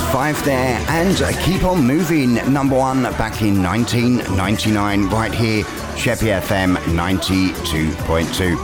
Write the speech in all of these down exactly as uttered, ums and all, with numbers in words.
five there, and Keep On Moving, number one back in nineteen ninety-nine, right here, Sheppey F M ninety-two point two.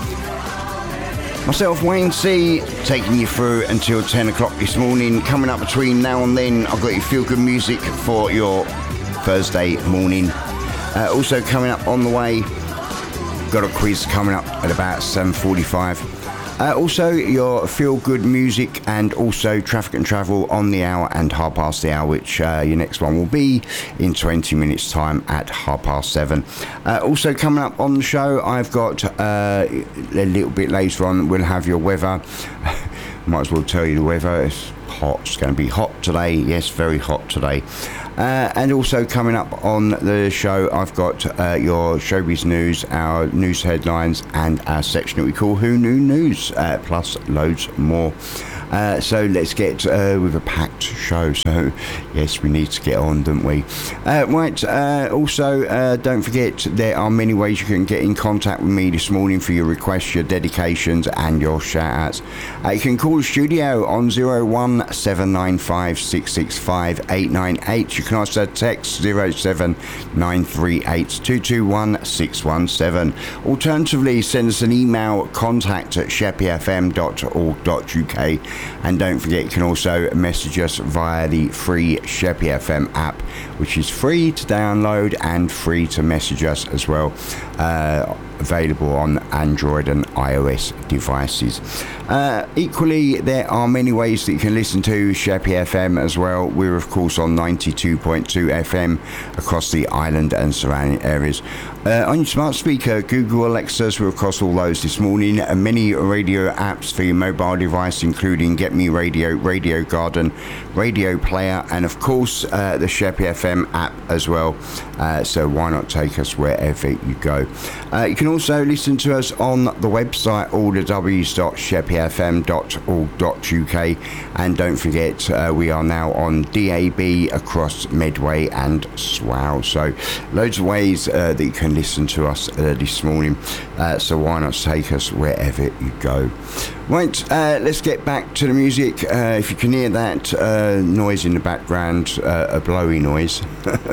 Myself, Wayne C, taking you through until ten o'clock this morning. Coming up between now and then, I've got your feel-good music for your Thursday morning. Uh, also coming up on the way, got a quiz coming up at about seven forty-five. Uh, also, your feel-good music and also traffic and travel on the hour and half past the hour, which uh, your next one will be in twenty minutes' time at half past seven. Uh, also coming up on the show, I've got uh, a little bit later on, we'll have your weather. Might as well tell you the weather. It's hot. It's going to be hot today. Yes, very hot today. Uh, and also coming up on the show, I've got uh, your showbiz news, our news headlines, and our section that we call Who Knew News, uh, plus loads more. Uh, so let's get uh, with a packed show. So yes, we need to get on, don't we? Uh, right. Uh, also, uh, don't forget there are many ways you can get in contact with me this morning for your requests, your dedications, and your shout-outs. Uh, you can call the studio on zero one seven nine five six six five eight nine eight. You can also text zero seven nine three eight two two one six one seven. Alternatively, send us an email, contact at sheppey f m dot org dot u k. And don't forget, you can also message us via the free Sheppey F M app, which is free to download and free to message us as well. Uh, available on Android and iOS devices. Uh, equally, there are many ways that you can listen to Sheppey F M as well. We're of course on ninety-two point two F M across the island and surrounding areas. Uh, on your smart speaker, Google Alexas, we're across all those this morning, and many radio apps for your mobile device, including Get Me Radio, Radio Garden, Radio Player, and of course uh, the Sheppey F M app as well. Uh, so why not take us wherever you go? Uh, you can also listen to us on the website, all the w's dot sheppey f m dot org dot u k, and don't forget uh, we are now on D A B across Medway and Swale. So loads of ways uh, that you can listen to us uh, this morning. Uh, so why not take us wherever you go? Right, uh, let's get back to the music. Uh, if you can hear that uh, noise in the background, uh, a blowy noise.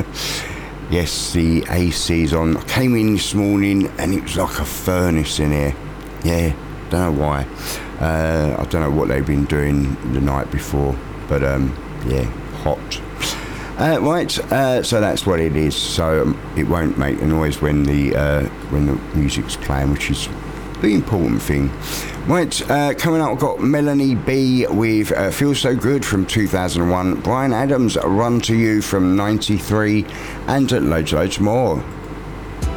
Yes, the A C's on. I came in this morning and it was like a furnace in here. Yeah, don't know why. Uh, I don't know what they've been doing the night before, but um, yeah, hot. Uh, right, uh, so that's what it is. So um, it won't make a noise when the uh, when the music's playing, which is the important thing. Right, uh, coming up, I've got Melanie B with uh, Feel So Good from two thousand one, Bryan Adams, Run To You from ninety-three, and loads, loads more.